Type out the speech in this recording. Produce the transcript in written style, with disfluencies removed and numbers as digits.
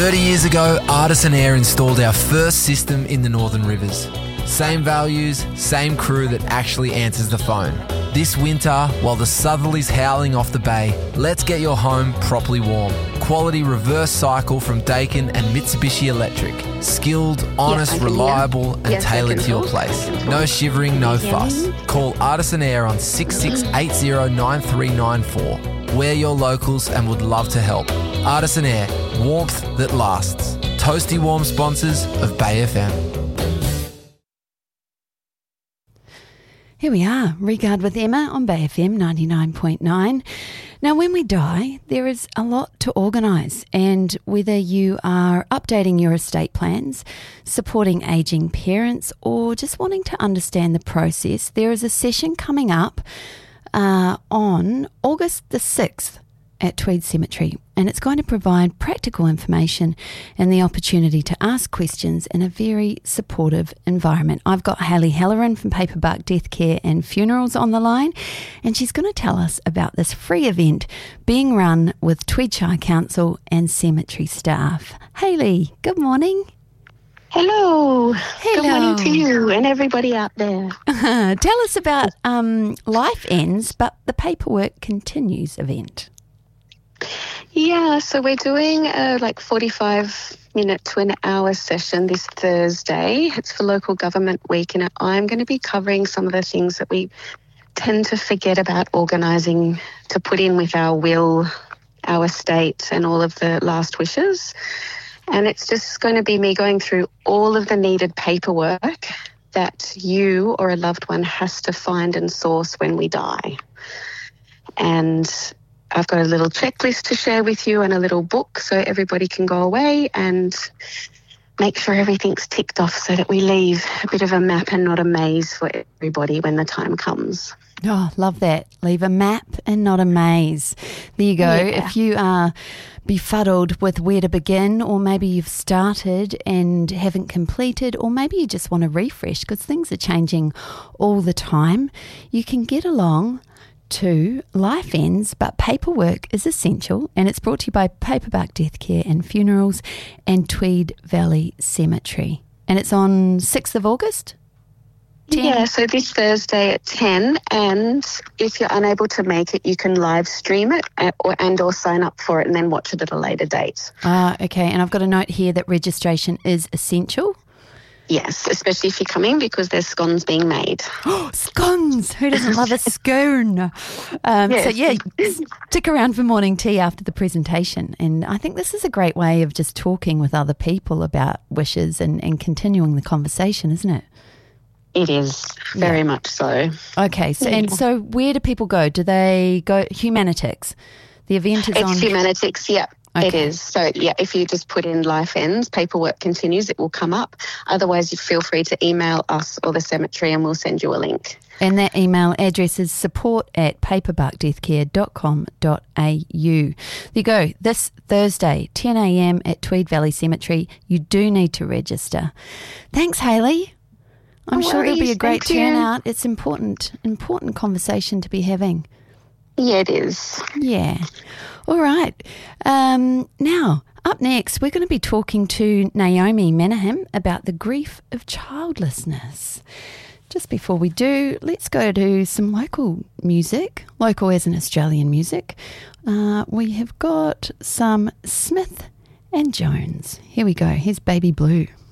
30 years ago, Artisan Air installed our first system in the Northern Rivers. Same values, same crew that actually answers the phone. This winter, while the southerly's howling off the bay, let's get your home properly warm. Quality reverse cycle from Daikin and Mitsubishi Electric. Skilled, honest, reliable and tailored to your place. No shivering, no fuss. Call Artisan Air on 66809394. We're your locals and would love to help. Artisan Air, warmth that lasts. Toasty warm sponsors of Bay FM. Here we are, Regard with Emma on Bay FM 99.9. Now, when we die, there is a lot to organise, and whether you are updating your estate plans, supporting ageing parents, or just wanting to understand the process, there is a session coming up on August the 6th at Tweed Cemetery, and it's going to provide practical information and the opportunity to ask questions in a very supportive environment. I've got Hayley Halloran from Paperbark Death Care and Funerals on the line, and she's going to tell us about this free event being run with Tweed Shire Council and cemetery staff. Hayley, good morning. Hello. Hello. Good morning to you and everybody out there. Tell us about Life Ends, but the Paperwork Continues event. Yeah, so we're doing a 45-minute to an hour session this Thursday. It's for Local Government Week, and I'm going to be covering some of the things that we tend to forget about organising to put in with our will, our estate and all of the last wishes. And it's just going to be me going through all of the needed paperwork that you or a loved one has to find and source when we die. And I've got a little checklist to share with you and a little book so everybody can go away and make sure everything's ticked off so that we leave a bit of a map and not a maze for everybody when the time comes. Oh, love that. Leave a map and not a maze. There you go. Yeah. If you are befuddled with where to begin, or maybe you've started and haven't completed, or maybe you just want to refresh because things are changing all the time, you can get along to Life Ends, but Paperwork is Essential, and it's brought to you by Paperbark Death Care and Funerals and Tweed Valley Cemetery. And it's on 6th of August? 10? Yeah, so this Thursday at 10, and if you're unable to make it, you can live stream it or sign up for it and then watch it at a later date. Okay, and I've got a note here that registration is essential. Yes, especially if you're coming because there's scones being made. Oh, scones! Who doesn't love a scone? Yes. So, yeah, stick around for morning tea after the presentation. And I think this is a great way of just talking with other people about wishes and continuing the conversation, isn't it? It is, very much so. Okay, so where do people go? Do they go Humanitics? The event is on... It's Humanitics, yeah. Okay. It is. So, yeah, if you just put in Life Ends, Paperwork Continues, it will come up. Otherwise, you feel free to email us or the cemetery and we'll send you a link. And that email address is support@paperbarkdeathcare.com.au. There you go. This Thursday, 10 a.m. at Tweed Valley Cemetery. You do need to register. Thanks, Hayley. I'm sure there'll be a great turnout. It's important conversation to be having. Yeah, it is. Yeah. All right. Now, up next, we're going to be talking to Naomi Menahem about the grief of childlessness. Just before we do, let's go to some local music, local as in Australian music. We have got some Smith and Jones. Here we go. Here's Baby Blue.